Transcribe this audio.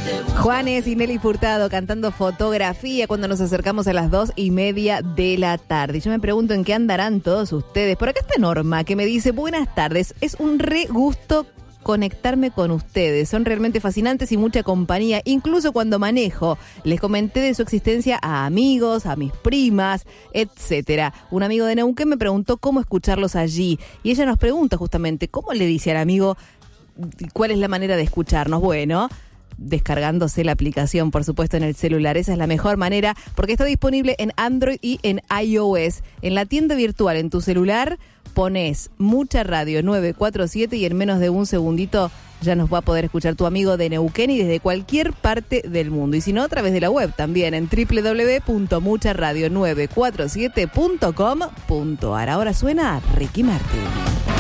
Juanes y Nelly Furtado cantando Fotografía cuando nos acercamos a las 2:30 de la tarde. Yo me pregunto en qué andarán todos ustedes. Por acá está Norma que me dice: buenas tardes, es un re gusto conectarme con ustedes, son realmente fascinantes y mucha compañía, incluso cuando manejo. Les comenté de su existencia a amigos, a mis primas, etcétera. Un amigo de Neuquén me preguntó cómo escucharlos allí y ella nos pregunta justamente cómo le dice al amigo cuál es la manera de escucharnos. Bueno, descargándose la aplicación, por supuesto, en el celular. Esa es la mejor manera porque está disponible en Android y en iOS. En la tienda virtual, en tu celular, pones Mucha Radio 947 y en menos de un segundito ya nos va a poder escuchar tu amigo de Neuquén y desde cualquier parte del mundo. Y si no, a través de la web también en www.mucharadio947.com.ar. Ahora suena Ricky Martin.